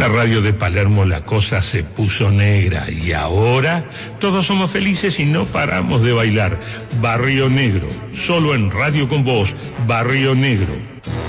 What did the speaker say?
la radio de Palermo la cosa se puso negra y ahora todos somos felices y no paramos de bailar. Barrio Negro, solo en Radio con Voz, Barrio Negro.